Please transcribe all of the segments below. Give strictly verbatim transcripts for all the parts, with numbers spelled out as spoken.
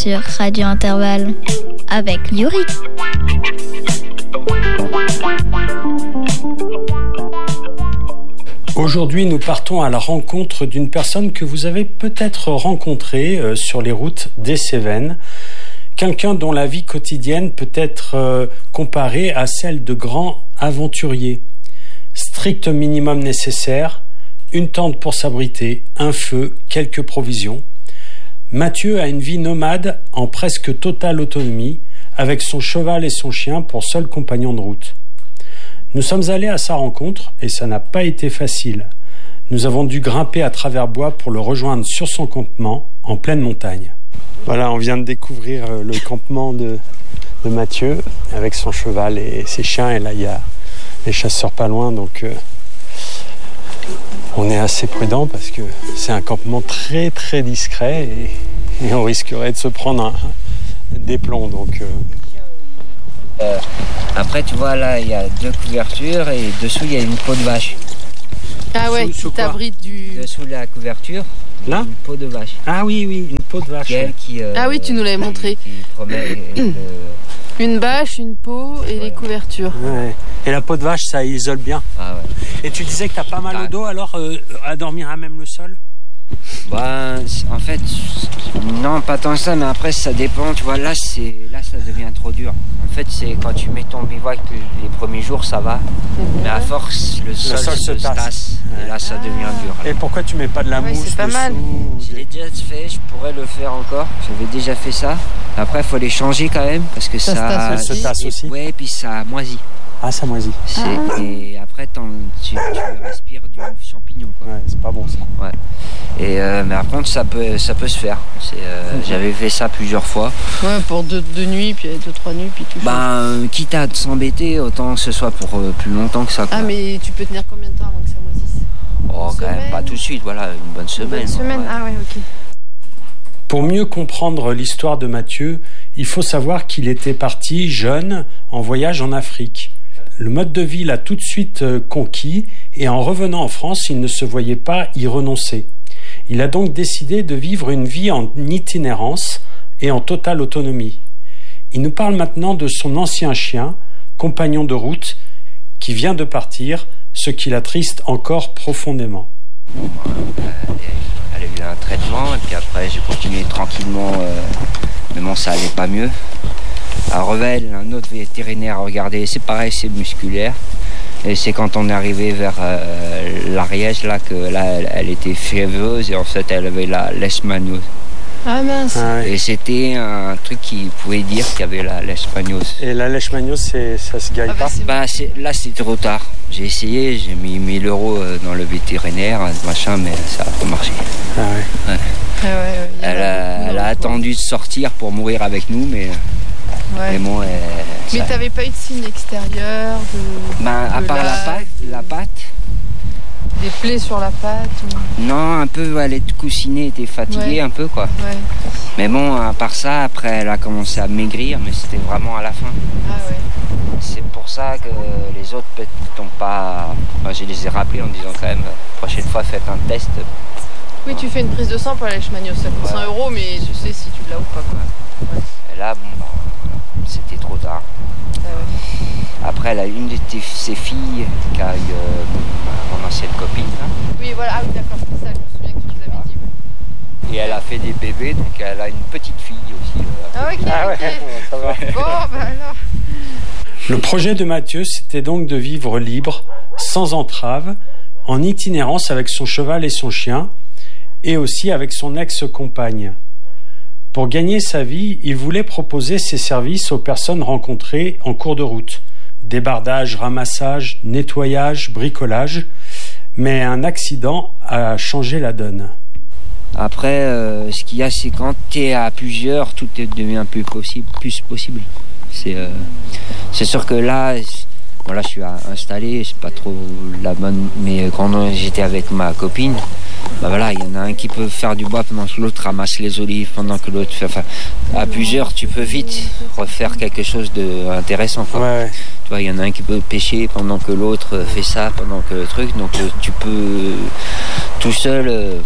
sur Radio Intervalle avec Yuri. Aujourd'hui, nous partons à la rencontre d'une personne que vous avez peut-être rencontrée euh, sur les routes des Cévennes. Quelqu'un dont la vie quotidienne peut être euh, comparée à celle de grands aventuriers. Strict minimum nécessaire, une tente pour s'abriter, un feu, quelques provisions. Mathieu a une vie nomade en presque totale autonomie, avec son cheval et son chien pour seul compagnon de route. Nous sommes allés à sa rencontre et ça n'a pas été facile. Nous avons dû grimper à travers bois pour le rejoindre sur son campement en pleine montagne. Voilà, on vient de découvrir le campement de, de Mathieu avec son cheval et ses chiens. Et là, il y a les chasseurs pas loin, donc euh, on est assez prudent parce que c'est un campement très très discret et, et on risquerait de se prendre un, des plombs. Donc, euh, Euh, après, tu vois, là, il y a deux couvertures et dessous, il y a une peau de vache. Ah ouais, Sous- sous qui quoi t'abrite du... Dessous la couverture, Là une peau de vache. Ah oui, oui, une peau de vache. Qui, elle, qui, euh, Ah oui, tu nous l'avais qui- montré. Qui promet le- Une bâche, une peau et les couvertures. Ouais. Et la peau de vache, ça isole bien. Ah ouais. Et tu disais que t'as pas mal au dos, alors euh, à dormir à même le sol? Bah, c'est- en fait, non, pas tant que ça, mais après, ça dépend. Tu vois, là, c'est, là, ça devient trop dur. En fait, c'est quand tu mets ton bivouac les premiers jours, ça va. Mais à force, le sol, sol se se tasse. tasse. Et là, ça devient dur. Et pourquoi tu mets pas de la Ouais, mousse c'est pas dessous mal. Je l'ai déjà fait, je pourrais le faire encore. J'avais déjà fait ça. Après, il faut les changer quand même parce que Ça ça, se tasse aussi. Ça se tasse aussi. Ouais, puis ça moisit. Ah, ça moisit. C'est- Ah. Et après, t'en- tu, tu respires du champignon, quoi. Ouais, c'est pas bon ça. Et euh, mais par contre, ça peut, ça peut se faire. C'est, euh, J'avais fait ça plusieurs fois. Ouais, pour deux, deux nuits, puis deux, trois nuits, puis tout ça. Ben, euh, quitte à s'embêter, autant que ce soit pour euh, plus longtemps que ça, quoi. Ah, mais tu peux tenir combien de temps avant que ça moisisse? Oh, une quand même, semaine. pas tout de suite, voilà, une bonne semaine. Une semaine, ouais. ah ouais, ok. Pour mieux comprendre l'histoire de Mathieu, il faut savoir qu'il était parti jeune en voyage en Afrique. Le mode de vie l'a tout de suite euh, conquis et en revenant en France, il ne se voyait pas y renoncer. Il a donc décidé de vivre une vie en itinérance et en totale autonomie. Il nous parle maintenant de son ancien chien, compagnon de route, qui vient de partir, ce qui l'attriste encore profondément. Elle a eu un traitement, et puis après, j'ai continué tranquillement, euh, mais bon, ça allait pas mieux. À Revel, un autre vétérinaire a regardé, c'est pareil, c'est musculaire. Et c'est quand on est arrivé vers euh, l'Ariège, là, que là, elle, elle était fiévreuse et en fait, elle avait la leishmaniose. Ah mince. Ah ouais. Et c'était un truc qui pouvait dire qu'il y avait la leishmaniose. Et la leishmaniose, c'est, ça se guérit Ah bah, pas c'est- Bah, c'est, là, c'est trop tard. J'ai essayé, j'ai mis mille euros euh, dans le vétérinaire, machin, mais ça n'a pas marché. Ah ouais. Ah ouais, ouais, il y en Elle a, beaucoup, elle a hein, attendu de sortir pour mourir avec nous, mais, ouais. mais bon, elle, Mais ça- t'avais pas eu de signe extérieur, de... Ben, à de part la lave, patte, la patte, des plaies sur la patte ou... non, un peu, elle était coussinée, était fatiguée Ouais. un peu, quoi. Ouais. Mais bon, à part ça, après, elle a commencé à maigrir, mais c'était vraiment à la fin. Ah ouais. C'est pour ça que les autres peut-être n'ont pas... Enfin, je les ai rappelés en disant quand même, prochaine fois, faites un test. Oui, tu fais une prise de sang pour la leishmaniose, ça coûte Ouais. cent euros, mais tu sais si tu l'as ou pas, quoi. Ouais. Et là, bon, bah, c'était trop tard. Ah ouais. Après, elle a une de tes- ses filles qui a eu euh, mon ancienne copine, là. Oui, voilà, ah oui, d'accord, c'est ça, je me souviens que tu l'avais dit. Ouais. Et elle a fait des bébés, donc elle a une petite fille aussi. euh, Ah, ok, Ah ouais, ok. ça va. Bon, bah alors. Le projet de Mathieu, c'était donc de vivre libre, sans entrave, en itinérance avec son cheval et son chien, et aussi avec son ex-compagne. Pour gagner sa vie, il voulait proposer ses services aux personnes rencontrées en cours de route. Débardage, ramassage, nettoyage, bricolage. Mais un accident a changé la donne. Après, euh, ce qu'il y a, c'est quand tu es à plusieurs, tout devient plus possible. Plus possible. C'est, euh, c'est sûr que là, bon, là, je suis installé, c'est pas trop la bonne. Mais quand j'étais avec ma copine, bah voilà, il y en a un qui peut faire du bois pendant que l'autre ramasse les olives, pendant que l'autre fait. Enfin, à plusieurs, tu peux vite refaire quelque chose d'intéressant. Ouais, ouais. Tu vois, il y en a un qui peut pêcher pendant que l'autre fait ça, pendant que le truc. Donc, euh, tu peux tout seul. Euh,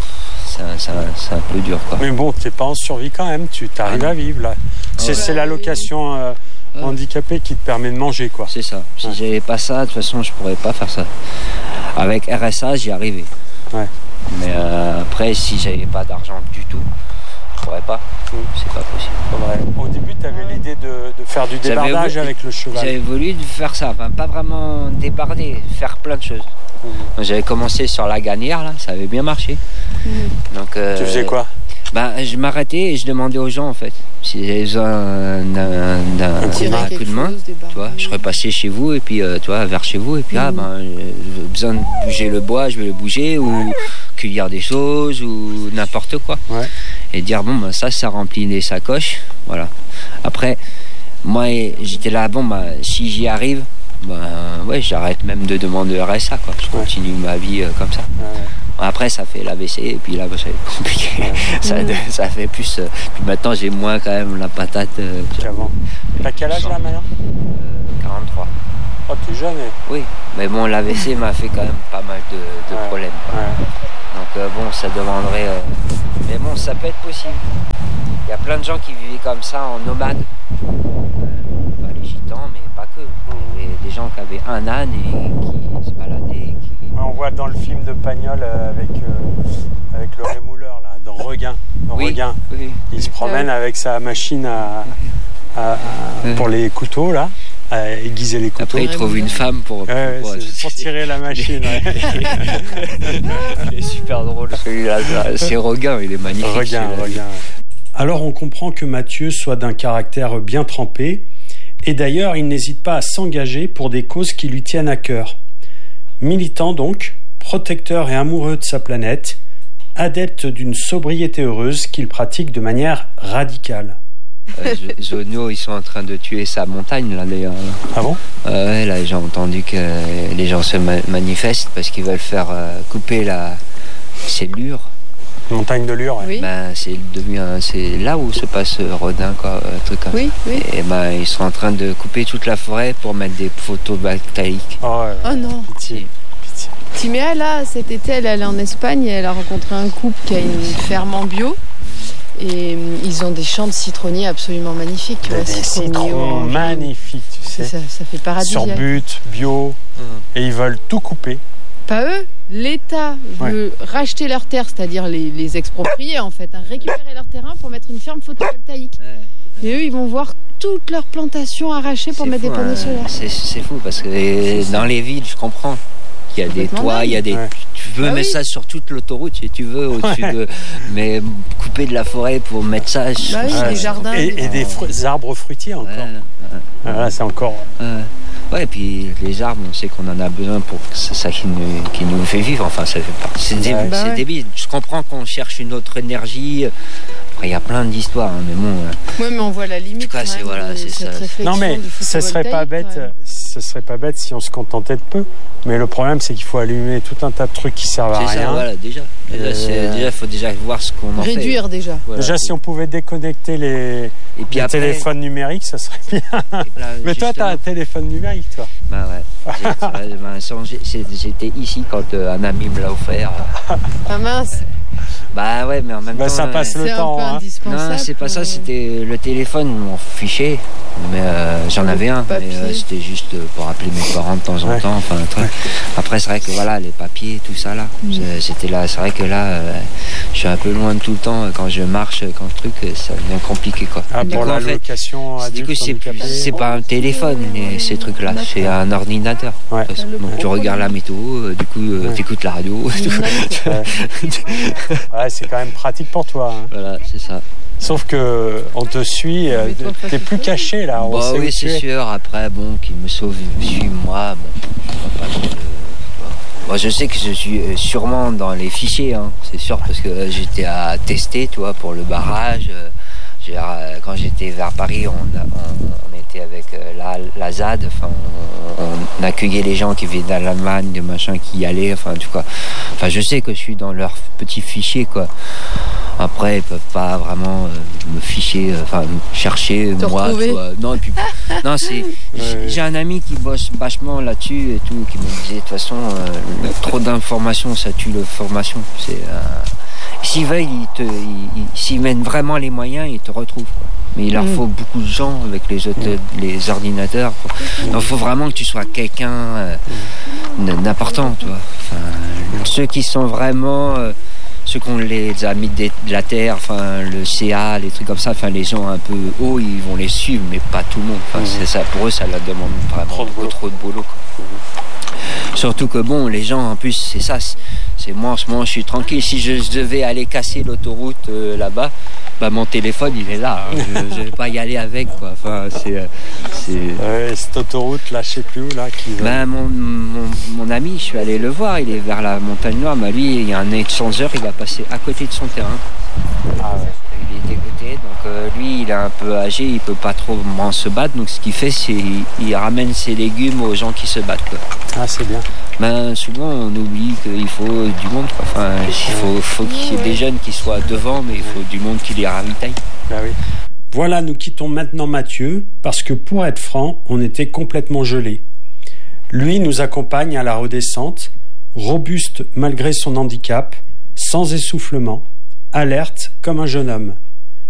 c'est un, c'est un, c'est un peu dur, quoi. Mais bon, t'es pas en survie quand même, tu t'arrives Ah à vivre là. C'est, Ouais. c'est l'allocation euh, Ouais. handicapée qui te permet de manger, quoi. C'est ça. Si Ouais. j'avais pas ça, de toute façon, je pourrais pas faire ça. Avec R S A, j'y arrivais. Ouais. Mais euh, après, si j'avais pas d'argent du tout, je pourrais pas. Mm. C'est pas possible. Ouais. Au début, t'avais l'idée de, de faire du J'avais débardage voulu- avec le cheval. J'avais voulu faire ça, enfin, pas vraiment débarder, faire plein de choses. Mhm. J'avais commencé sur la gagnère, là, ça avait bien marché. Donc, euh, Tu faisais quoi? Bah, je m'arrêtais et je demandais aux gens, en fait, s'ils avaient besoin d'un, d'un, Un coup de d'un main. coup de main. Tu vois, je repassais chez vous et puis euh, tu vois, vers chez vous et puis ah ben j'ai besoin de bouger le bois, je vais le bouger ou cueillir des choses ou n'importe quoi. Ouais. Et dire bon ben ça ça remplit les sacoches, voilà. Après moi j'étais là bon ben si j'y arrive ben ouais j'arrête même de demander R S A quoi. Je Ouais. continue ma vie euh, comme ça. Ouais. Après ça fait l'A V C et puis là bah, ça va être compliqué. ça, ça fait plus. euh, puis maintenant j'ai moins quand même la patate. Euh, Qu'avant. T'as quel âge là maintenant? euh, quarante-trois. Oh, t'es jeune. eh. Oui, mais bon, l'A V C m'a fait quand même pas mal de, de Ouais. problèmes. quoi. Ouais. Donc euh, bon, ça demanderait... euh, Mais bon, ça peut être possible. Il y a plein de gens qui vivaient comme ça en nomade. Euh, bah, les gitans, mais pas que. Il y avait des gens qui avaient un âne et qui se baladaient. Qui... Ouais, on voit dans le film de Pagnol euh, avec, euh, avec le rémouleur, là, dans Regain. Dans Oui, Regain. oui. Il se promène avec sa machine à, à- à- Ouais. pour les couteaux, là, à aiguiser les couteaux. Après, ils trouvent une femme pour... Ouais, ouais, pour- c'est pour tirer la machine. Ouais. Il est super drôle celui-là. C'est Regain, il est magnifique. Regain, celui-là. Regain. Alors on comprend que Mathieu soit d'un caractère bien trempé, et d'ailleurs il n'hésite pas à s'engager pour des causes qui lui tiennent à cœur. Militant donc, protecteur et amoureux de sa planète, adepte d'une sobriété heureuse qu'il pratique de manière radicale. Euh, Z- Zonio, ils sont en train de tuer sa montagne, là, d'ailleurs. Ah bon? Euh, ouais, là, j'ai entendu que les gens se ma- manifestent parce qu'ils veulent faire euh, couper la cellule. Montagne de Lure, ouais. Oui, Ben, c'est devenu un- c'est là où se passe euh, Rodin, quoi, un truc comme oui, oui. ça. Et ben, ils sont en train de couper toute la forêt pour mettre des photovoltaïques. Oh, ouais, Oh non. pitié, pitié. Timéa, là, cet été, elle est allée en Espagne et elle a rencontré un couple qui a une ferme en bio. Et hum, ils ont des champs de citronniers absolument magnifiques. Tu vois, Des citronniers citrons orange. magnifiques, tu C'est sais. Ça, ça fait Sur paradisiaque. but, bio, et ils veulent tout couper. Pas eux, l'État veut racheter leurs terres, c'est-à-dire les, les exproprier en fait, hein, récupérer leur terrain pour mettre une ferme photovoltaïque. Ouais. Et eux, ils vont voir toutes leurs plantations arrachées pour C'est mettre fou, des panneaux hein. solaires. C'est, c'est fou parce que euh, dans les villes, je comprends qu'il y a des Complètement toits, il y a des. Ouais. Tu veux Ah mettre oui. ça sur toute l'autoroute si tu veux, au-dessus Ouais. de. Mais couper de la forêt pour mettre ça. je Bah oui, trouve ça- les jardins. Et, et des fru- arbres fruitiers encore. Ouais, ouais. Ah, là, c'est encore. Ouais. Ouais, et puis les arbres, on sait qu'on en a besoin pour que c'est ça qui nous, qui nous fait vivre. Enfin, ça fait pas. C'est, dé- Ouais. Bah c'est ouais. débile. Je comprends qu'on cherche une autre énergie. Après, il y a plein d'histoires, hein, mais bon. euh, Ouais, mais on voit la limite. En tout cas, quand c'est- même voilà, de c'est cette ça. réflexion Non, mais du ce serait pas photovoltaïque, bête. quand même. Ce serait pas bête si on se contentait de peu. Mais le problème, c'est qu'il faut allumer tout un tas de trucs qui servent à c'est ça, rien. voilà, déjà. Déjà, Euh, c'est- déjà, il faut déjà voir ce qu'on en fait. Réduire déjà. Voilà. Déjà, si on pouvait déconnecter les, Et puis les après, téléphones numériques, ça serait bien. et là, Mais toi, t'as un justement- téléphone numérique, toi. Bah ouais. J'ai- euh, Vincent, j'ai- j'ai- j'étais ici quand euh, un ami me l'a offert. Ah mince, Bah ouais, mais en même Bah, temps. ça euh, passe le c'est un temps. peu hein. indispensable. Non, c'est pas ça, pour- c'était le téléphone, on m'en fichait. Mais euh, j'en Le avais un, mais papier. euh, c'était juste pour appeler mes parents de temps en Ouais. temps. Enfin, un truc. Après, c'est vrai que voilà, les papiers, tout ça là, Mm. c'est- c'était là. C'est vrai que là, euh, je suis un peu loin de tout le temps. Quand je marche, quand le truc, ça devient compliqué quoi. Ah, Du pour coup, la en fait, location du adulte coup, c'est, handicapé. c'est pas un téléphone, les- ces trucs-là, c'est un ordinateur. Ouais. De toute façon. Le Donc, tu propos, regardes la météo, euh, du coup, euh, Ouais. tu écoutes la radio. et tout. Ouais, c'est quand même pratique pour toi. hein. Voilà, c'est ça. Sauf que on te suit, euh, Mais toi, pas t'es tout plus seul. caché là. On Bah sait où oui, tu c'est es. sûr. Après, bon, qu'il me sauve, suit moi, bon, on va pas trop le- Moi, je sais que je suis euh, sûrement dans les fichiers, hein, c'est sûr, parce que euh, j'étais à tester, tu vois, pour le barrage. euh, j'ai, euh, quand j'étais vers Paris, on, a- on, on était avec euh, la, la Z A D, enfin, on, on accueillait les gens qui venaient d'Allemagne, des machins qui y allaient, enfin, tu vois. Enfin, je sais que je suis dans leur petit fichier, quoi. Après, ils peuvent pas vraiment euh, me ficher, euh, enfin, me chercher, Te moi, retrouver. tu vois. Non, et puis, non, c'est, j'ai- j'ai un ami qui bosse vachement là-dessus et tout, qui me disait, de toute façon, euh, trop d'informations, ça tue la formation. C'est, euh, S'ils veulent, ils te, ils, ils, s'ils mettent vraiment les moyens, ils te retrouvent. Quoi. Mais il leur faut beaucoup de gens avec les, autres, les ordinateurs. Donc il faut vraiment que tu sois quelqu'un euh, d'important, tu vois. Enfin, ceux qui sont vraiment... Euh, ceux qu'on les a mis de la terre, enfin le C A, les trucs comme ça, enfin les gens un peu hauts, ils vont les suivre, mais pas tout le monde. Enfin, mmh. c'est ça, pour eux, ça leur demande vraiment trop de boulot. Trop de boulot quoi. Mmh. Surtout que bon, les gens en plus, c'est ça, c'est, c'est moi en ce moment, je suis tranquille. Si je devais aller casser l'autoroute euh, là-bas, bah mon téléphone il est là. Hein. Je, je vais pas y aller avec quoi. Enfin c'est, c'est... Ouais, cette autoroute là, je sais plus où là. Qui va... Ben mon, mon mon ami, je suis allé le voir. Il est vers la montagne noire. Mais lui, il y a un échangeur, il a passé à côté de son terrain. Ah ouais. Il est dégoûté. Donc euh, lui, il est un peu âgé, il peut pas trop se battre. Donc ce qu'il fait, c'est il, il ramène ses légumes aux gens qui se battent. Quoi. Ah c'est bien. Ben souvent on oublie qu'il faut du monde. Quoi. Enfin, il faut, faut qu'il y ait des jeunes qui soient devant, mais il faut du monde qui les ravitaille. Ah oui. Voilà, nous quittons maintenant Mathieu parce que pour être franc, on était complètement gelés. Lui nous accompagne à la redescente, robuste malgré son handicap, sans essoufflement, alerte comme un jeune homme.